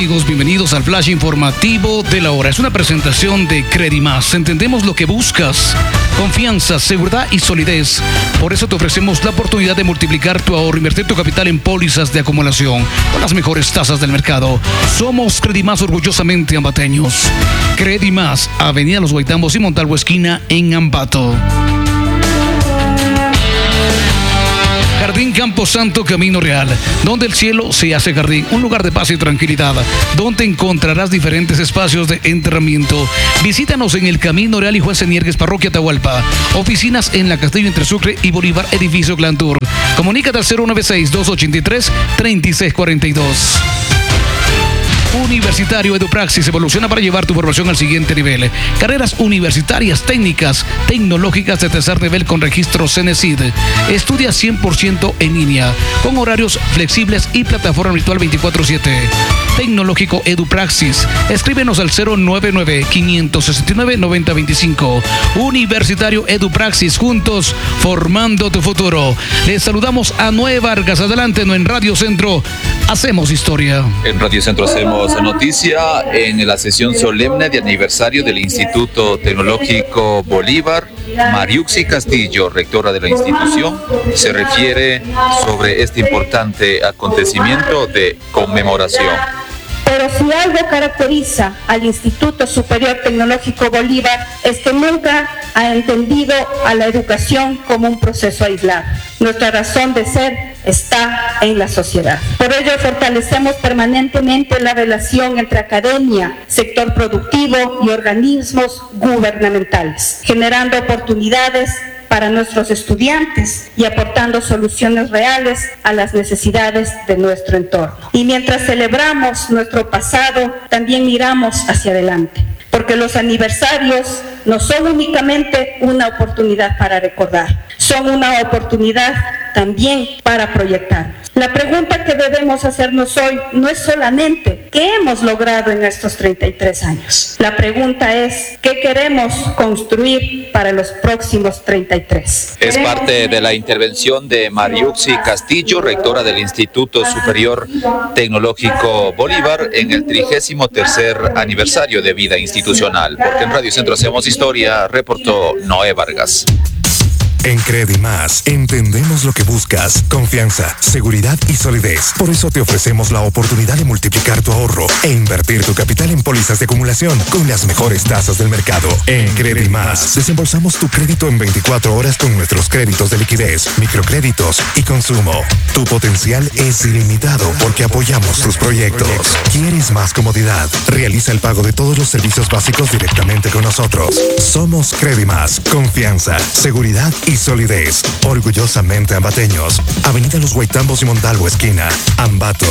amigos? Bienvenidos al flash informativo de la hora. Es una presentación de Credimás. Entendemos lo que buscas: confianza, seguridad y solidez. Por eso te ofrecemos la oportunidad de multiplicar tu ahorro, invertir tu capital en pólizas de acumulación con las mejores tasas del mercado. Somos Credimás, orgullosamente ambateños. Credimás, Avenida Los Guaitambos y Montalvo esquina en Ambato. Jardín Camposanto Camino Real, donde el cielo se hace jardín, un lugar de paz y tranquilidad, donde encontrarás diferentes espacios de entrenamiento. Visítanos en el Camino Real y Juan C. Niergues, Parroquia Atahualpa. Oficinas en la Castillo entre Sucre y Bolívar, edificio Glantur. Comunícate al 096-283-3642. Universitario EduPraxis evoluciona para llevar tu formación al siguiente nivel. Carreras universitarias, técnicas, tecnológicas de tercer nivel con registro CENESID. Estudia 100% en línea, con horarios flexibles y plataforma virtual 24/7. Tecnológico EduPraxis. Escríbenos al 099-569-9025. Universitario EduPraxis, juntos formando tu futuro. Les saludamos a Noé Vargas. Adelante, no en Radio Centro. Hacemos historia. En Radio Centro hacemos noticia en la sesión solemne de aniversario del Instituto Tecnológico Bolívar. Mariuxi Castillo, rectora de la institución, se refiere sobre este importante acontecimiento de conmemoración. Pero si algo caracteriza al Instituto Superior Tecnológico Bolívar es que nunca ha entendido a la educación como un proceso aislado. Nuestra razón de ser está en la sociedad. Por ello fortalecemos permanentemente la relación entre academia, sector productivo y organismos gubernamentales, generando oportunidades para nuestros estudiantes y aportando soluciones reales a las necesidades de nuestro entorno. Y mientras celebramos nuestro pasado, también miramos hacia adelante, porque los aniversarios no son únicamente una oportunidad para recordar, son una oportunidad también para proyectar. La pregunta que debemos hacernos hoy no es solamente ¿qué hemos logrado en estos 33 años? La pregunta es ¿qué queremos construir para los próximos 33? Es parte de la intervención de Mariuxi Castillo, rectora del Instituto Superior Tecnológico Bolívar, en el 33º aniversario de vida institucional. Porque en Radio Centro hacemos historia, reportó Noé Vargas. En Credimás entendemos lo que buscas: confianza, seguridad y solidez. Por eso te ofrecemos la oportunidad de multiplicar tu ahorro e invertir tu capital en pólizas de acumulación con las mejores tasas del mercado. En Credimás desembolsamos tu crédito en 24 horas con nuestros créditos de liquidez, microcréditos y consumo. Tu potencial es ilimitado porque apoyamos tus proyectos. ¿Quieres más comodidad? Realiza el pago de todos los servicios básicos directamente con nosotros. Somos Credimás, confianza, seguridad y solidez. Orgullosamente ambateños. Avenida Los Guaitambos y Montalvo esquina, Ambato.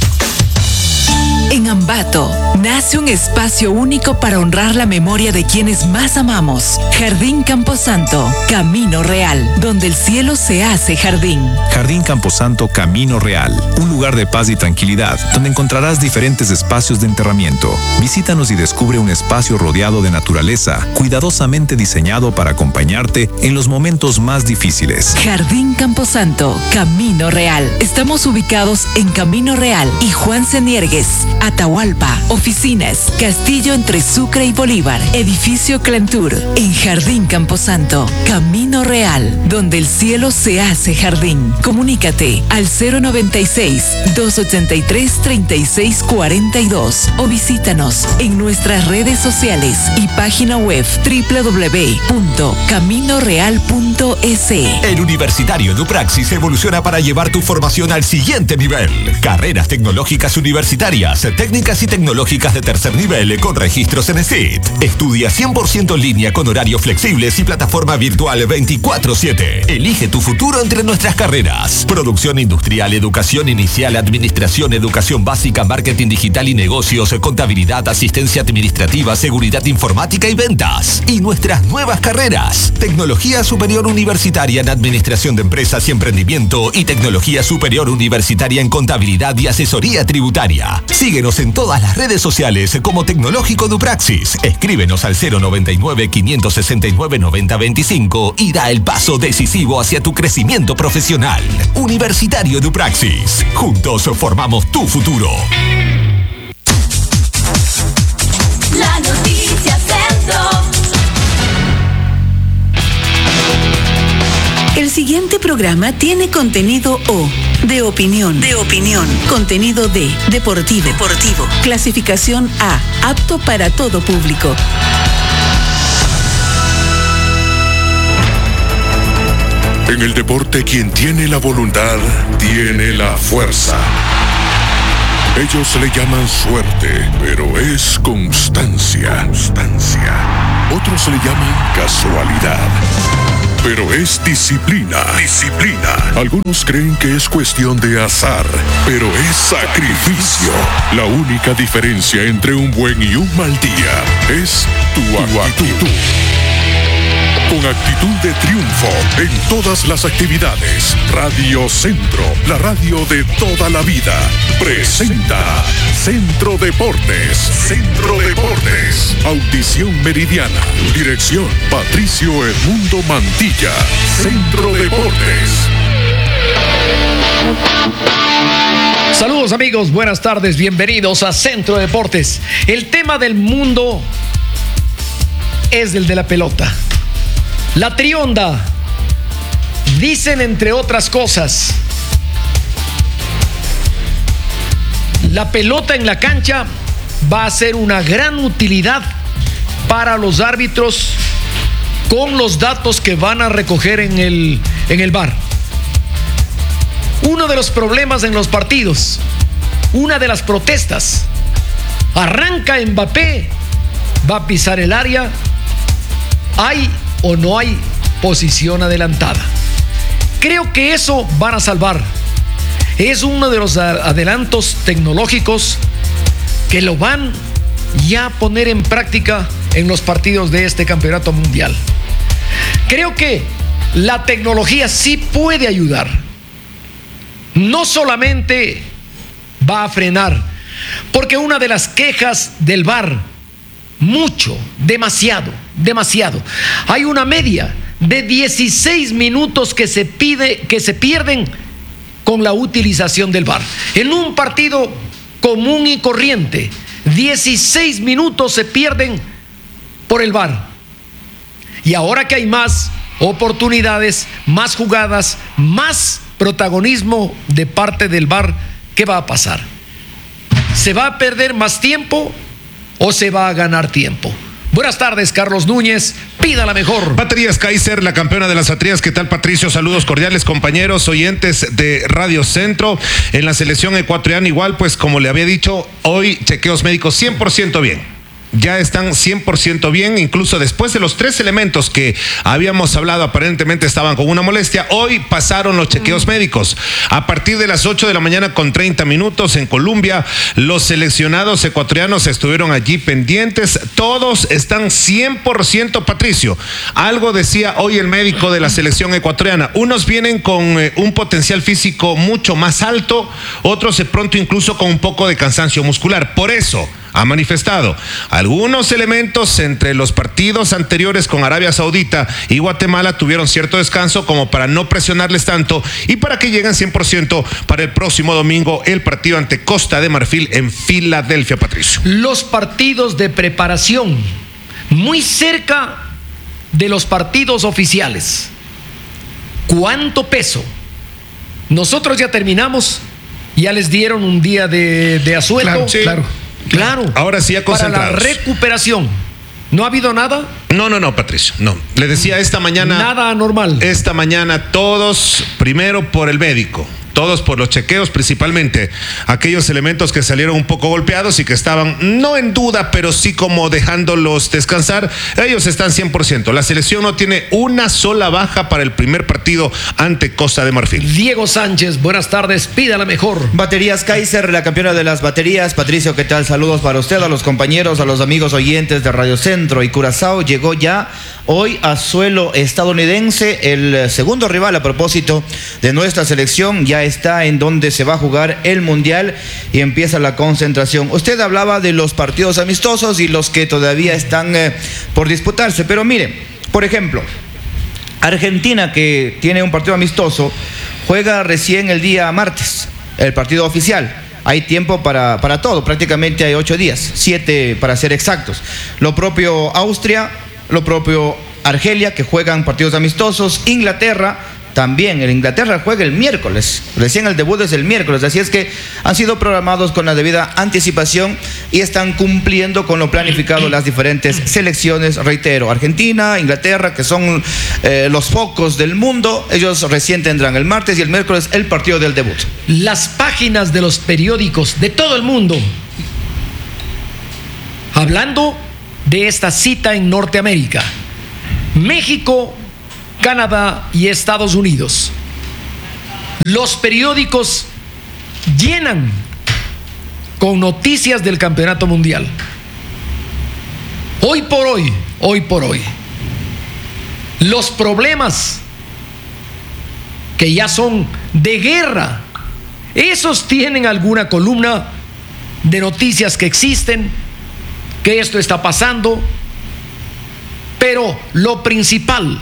En Ambato nace un espacio único para honrar la memoria de quienes más amamos. Jardín Camposanto, Camino Real, donde el cielo se hace jardín. Jardín Camposanto, Camino Real, un lugar de paz y tranquilidad, donde encontrarás diferentes espacios de enterramiento. Visítanos y descubre un espacio rodeado de naturaleza, cuidadosamente diseñado para acompañarte en los momentos más difíciles. Jardín Camposanto, Camino Real. Estamos ubicados en Camino Real y Juan C. Niergues, Atahualpa. Oficinas: Castillo entre Sucre y Bolívar, edificio Clantur. En Jardín Camposanto, Camino Real, donde el cielo se hace jardín. Comunícate al 096-283-3642 o visítanos en nuestras redes sociales y página web www.caminoreal.es. El Universitario EduPraxis evoluciona para llevar tu formación al siguiente nivel. Carreras tecnológicas universitarias, técnicas y tecnológicas de tercer nivel con registro CENESID. Estudia 100% en línea con horarios flexibles y plataforma virtual 24/7. Elige tu futuro entre nuestras carreras: producción industrial, educación inicial, administración, educación básica, marketing digital y negocios, contabilidad, asistencia administrativa, seguridad informática y ventas. Y nuestras nuevas carreras: tecnología superior universitaria en administración de empresas y emprendimiento y tecnología superior universitaria en contabilidad y asesoría tributaria. Síguenos en todas las redes sociales como Tecnológico EduPraxis. Escríbenos al 099-569-9025 y da el paso decisivo hacia tu crecimiento profesional. Universitario EduPraxis. Juntos formamos tu futuro. El siguiente programa tiene contenido O, de opinión. Contenido D, deportivo. Clasificación A, apto para todo público. En el deporte, quien tiene la voluntad, tiene la fuerza. Ellos le llaman suerte, pero es constancia. Otros le llaman casualidad, pero es disciplina. Algunos creen que es cuestión de azar, pero es sacrificio. La única diferencia entre un buen y un mal día es tu actitud. Con actitud de triunfo en todas las actividades, Radio Centro, la radio de toda la vida, presenta Centro Deportes. Audición meridiana. Dirección Patricio Edmundo Mantilla. Centro Deportes. Saludos amigos, buenas tardes, bienvenidos a Centro Deportes. El tema del mundo es el de la pelota. La trionda. Dicen, entre otras cosas, la pelota en la cancha va a ser una gran utilidad para los árbitros con los datos que van a recoger en el VAR. Uno de los problemas en los partidos, una de las protestas, arranca Mbappé, va a pisar el área, hay o no hay posición adelantada. Creo que eso van a salvar. Es uno de los adelantos tecnológicos que lo van ya a poner en práctica en los partidos de este campeonato mundial. Creo que la tecnología sí puede ayudar. No solamente va a frenar, porque una de las quejas del VAR, demasiado. Hay una media de 16 minutos que se pierden con la utilización del VAR. En un partido común y corriente, 16 minutos se pierden por el VAR. Y ahora que hay más oportunidades, más jugadas, más protagonismo de parte del VAR, ¿qué va a pasar? ¿Se va a perder más tiempo o se va a ganar tiempo? Buenas tardes, Carlos Núñez, pida la mejor. Baterías Kaiser, la campeona de las baterías. ¿Qué tal, Patricio? Saludos cordiales, compañeros oyentes de Radio Centro. En la selección ecuatoriana igual, pues como le había dicho, hoy chequeos médicos 100% bien. Ya están 100% bien, incluso después de los 3 elementos que habíamos hablado, aparentemente estaban con una molestia. Hoy pasaron los chequeos médicos. A partir de las 8 de la mañana con 30 minutos en Colombia, los seleccionados ecuatorianos estuvieron allí pendientes. Todos están 100%, Patricio. Algo decía hoy el médico de la selección ecuatoriana. Unos vienen con un potencial físico mucho más alto, otros de pronto incluso con un poco de cansancio muscular. Por eso ha manifestado algunos elementos entre los partidos anteriores con Arabia Saudita y Guatemala tuvieron cierto descanso como para no presionarles tanto y para que lleguen 100% para el próximo domingo el partido ante Costa de Marfil en Filadelfia, Patricio. Los partidos de preparación muy cerca de los partidos oficiales. ¿Cuánto peso? Nosotros ya terminamos, ya les dieron un día de asueto. Claro, sí. Claro. Ahora sí, ya concentrados. Para la recuperación. ¿No ha habido nada? No, Patricio, no. Le decía esta mañana. Nada anormal. Esta mañana todos, primero por el médico. Todos por los chequeos, principalmente aquellos elementos que salieron un poco golpeados y que estaban no en duda, pero sí como dejándolos descansar. Ellos están 100%. La selección no tiene una sola baja para el primer partido ante Costa de Marfil. Diego Sánchez, buenas tardes, pida la mejor. Baterías Kaiser, la campeona de las baterías. Patricio, ¿qué tal? Saludos para usted, a los compañeros, a los amigos oyentes de Radio Centro. Y Curazao llegó ya hoy a suelo estadounidense, el segundo rival a propósito de nuestra selección. Ya está en donde se va a jugar el Mundial y empieza la concentración. Usted hablaba de los partidos amistosos y los que todavía están por disputarse, pero mire, por ejemplo, Argentina, que tiene un partido amistoso, juega recién el día martes, el partido oficial. Hay tiempo para todo, prácticamente hay 8 días, 7 para ser exactos. Lo propio Austria, lo propio Argelia, que juegan partidos amistosos. Inglaterra también. En Inglaterra juega el miércoles. Recién el debut es el miércoles. Así es que han sido programados con la debida anticipación y están cumpliendo con lo planificado las diferentes selecciones. Reitero, Argentina, Inglaterra, que son los focos del mundo. Ellos recién tendrán el martes y el miércoles el partido del debut. Las páginas de los periódicos de todo el mundo hablando de esta cita en Norteamérica, México, Canadá y Estados Unidos. Los periódicos llenan con noticias del campeonato mundial. Hoy por hoy, los problemas que ya son de guerra, esos tienen alguna columna de noticias que existen, que esto está pasando, pero lo principal,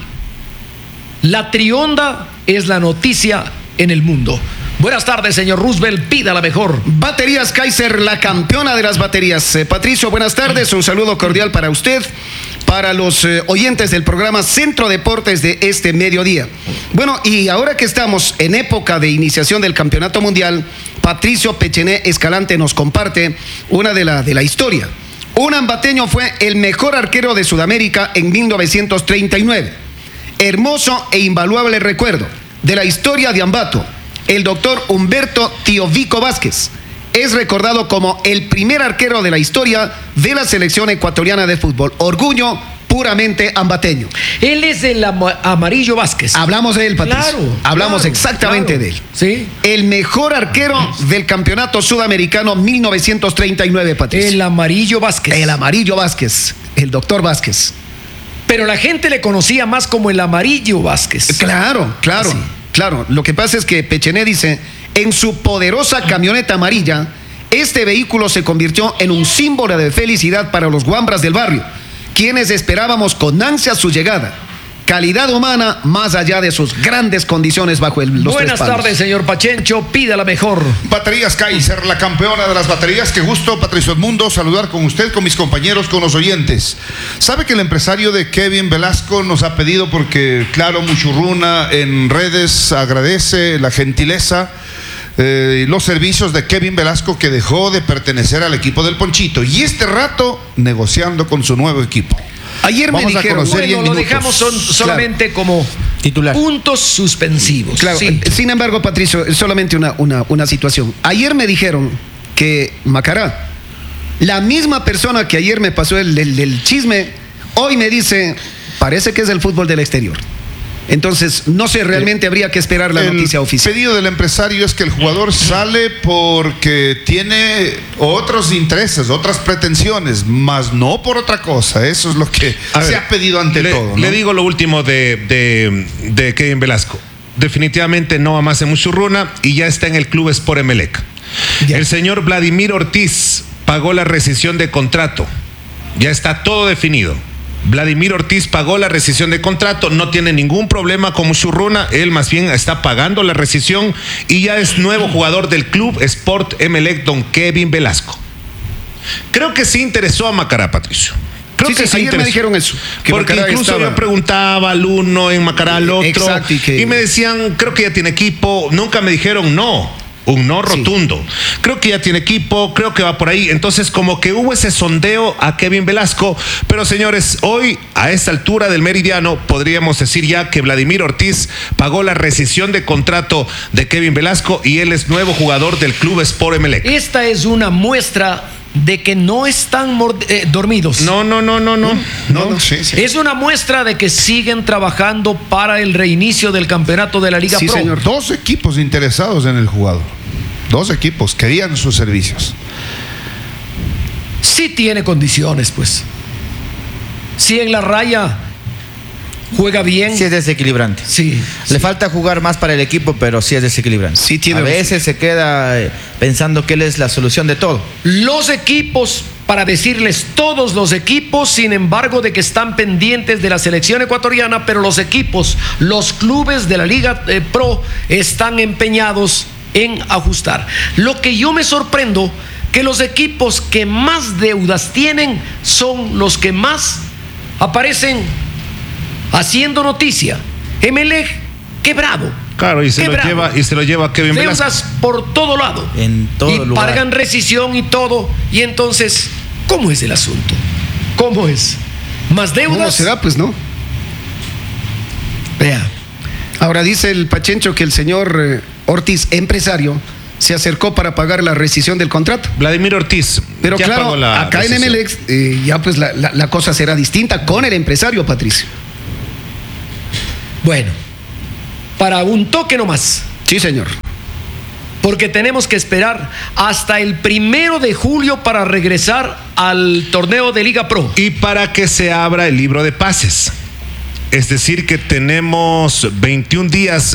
la trionda, es la noticia en el mundo. Buenas tardes, señor Roosevelt, pida la mejor. Baterías Kaiser, la campeona de las baterías. Patricio, buenas tardes, un saludo cordial para usted, para los oyentes del programa Centro Deportes de este mediodía. Bueno, y ahora que estamos en época de iniciación del Campeonato Mundial, Patricio Pechené Escalante nos comparte una de la historia. Un ambateño fue el mejor arquero de Sudamérica en 1939. Hermoso e invaluable recuerdo de la historia de Ambato. El doctor Humberto Tío Vico Vázquez es recordado como el primer arquero de la historia de la selección ecuatoriana de fútbol. Orgullo puramente ambateño. Él es el Amarillo Vázquez. Hablamos de él, Patricio. Hablamos exactamente de él. Sí. El mejor arquero del campeonato sudamericano 1939, Patricio. El Amarillo Vázquez. El Amarillo Vázquez. El doctor Vázquez. Pero la gente le conocía más como el Amarillo Vázquez. Claro. Así. Claro. Lo que pasa es que Pechené dice, en su poderosa camioneta amarilla, este vehículo se convirtió en un símbolo de felicidad para los guambras del barrio, quienes esperábamos con ansia su llegada. Calidad humana más allá de sus grandes condiciones bajo los Buenas tres palos. tardes, señor Pachencho, pida la mejor. Baterías Kaiser, la campeona de las baterías. Qué gusto, Patricio Edmundo, saludar con usted, con mis compañeros, con los oyentes. Sabe que el empresario de Kevin Velasco nos ha pedido, porque claro, Muchurruna en redes agradece la gentileza, los servicios de Kevin Velasco, que dejó de pertenecer al equipo del Ponchito y este rato negociando con su nuevo equipo. Ayer me dijeron, bueno, lo dejamos solamente como titular, puntos suspensivos. Claro. Sí. Sin embargo, Patricio, solamente una situación. Ayer me dijeron que Macará, la misma persona que ayer me pasó el chisme, hoy me dice, parece que es el fútbol del exterior. Entonces, no sé, realmente habría que esperar la noticia oficial. El pedido del empresario es que el jugador sale porque tiene otros intereses, otras pretensiones, más no por otra cosa. Eso es lo que se ha pedido ante todo, ¿no? Le digo lo último de Kevin Velasco. Definitivamente no ama más en Muchurruna y ya está en el club Sport Emelec. El señor Vladimir Ortiz pagó la rescisión de contrato. Ya está todo definido. Vladimir Ortiz pagó la rescisión de contrato, no tiene ningún problema con Muchurruna, él más bien está pagando la rescisión y ya es nuevo jugador del club Sport Emelec, don Kevin Velasco. Creo que sí interesó a Macará, Patricio. Creo que sí ayer me dijeron eso. Porque Macará incluso yo preguntaba al uno en Macará al otro. Exacto, y me decían, creo que ya tiene equipo. Nunca me dijeron no. Un no rotundo. Sí. Creo que ya tiene equipo, creo que va por ahí. Entonces, como que hubo ese sondeo a Kevin Velasco. Pero, señores, hoy, a esta altura del meridiano, podríamos decir ya que Vladimir Ortiz pagó la rescisión de contrato de Kevin Velasco y él es nuevo jugador del club Sport Emelec. Esta es una muestra de que no están dormidos. No. Sí. Es una muestra de que siguen trabajando para el reinicio del campeonato de la Liga Pro. Señor. 2 equipos interesados en el jugador. 2 equipos querían sus servicios. Sí tiene condiciones, pues. Sí, en la raya juega bien. Sí es desequilibrante. Sí. Le falta jugar más para el equipo, pero sí es desequilibrante. Sí tiene. A veces se queda pensando que él es la solución de todo. Los equipos, para decirles todos los equipos, sin embargo, de que están pendientes de la selección ecuatoriana, pero los equipos, los clubes de la Liga Pro están empeñados en ajustar. Lo que yo me sorprendo, que los equipos que más deudas tienen son los que más aparecen haciendo noticia. Emelec quebrado. Claro, y se lo lleva Kevin Velasco. Deudas por todo lado. En todo y lugar. pagan rescisión y todo. Y entonces, ¿cómo es el asunto? ¿Cómo es? ¿Más deudas? ¿Cómo será? Pues no. Vea. Ahora dice el Pachencho que el señor Ortiz, empresario, se acercó para pagar la rescisión del contrato. Vladimir Ortiz. Pero ya claro, pagó la acá rescisión. en Emelex ya pues la cosa será distinta con el empresario, Patricio. Bueno, para un toque nomás. Sí, señor. Porque tenemos que esperar hasta el 1 de julio para regresar al torneo de Liga Pro. Y para que se abra el libro de pases. Es decir, que tenemos 21 días